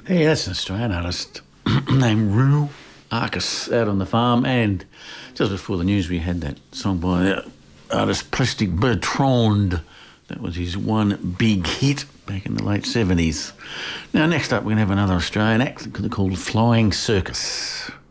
Hey, that's an Australian artist named Rue Arcus out on the farm. And just before the news, we had that song by the artist Plastic Bertrand. That was his one big hit back in the late 70s. Now, next up, we're going to have another Australian act called Flying Circus.